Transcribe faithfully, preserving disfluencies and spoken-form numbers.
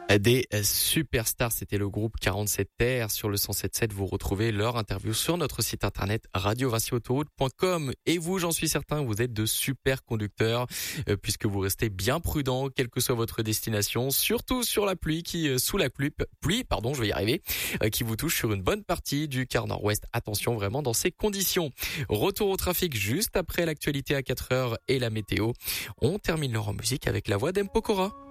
Des superstars, c'était le groupe quarante-sept R sur le cent sept virgule sept. Vous retrouvez leur interview sur notre site internet radio racing autoroute point com. Et vous, j'en suis certain, vous êtes de super conducteurs euh, puisque vous restez bien prudents quelle que soit votre destination, surtout sur la pluie qui euh, sous la pluie, pluie, pardon, je vais y arriver, euh, qui vous touche sur une bonne partie du quart nord-ouest. Attention vraiment dans ces conditions. Retour au trafic juste après l'actualité à quatre heures et la météo. On termine leur en musique avec la voix d'M Pokora.